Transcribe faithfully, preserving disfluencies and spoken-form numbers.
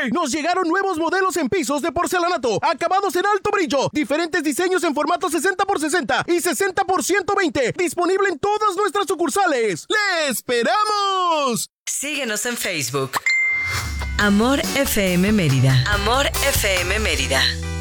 Nos llegaron nuevos modelos en pisos de porcelanato, acabados en alto brillo, diferentes diseños en formato sesenta por sesenta y sesenta por ciento veinte, disponible en todas nuestras sucursales. ¡Le esperamos! Síguenos en Facebook. Amor F M Mérida. Amor F M Mérida.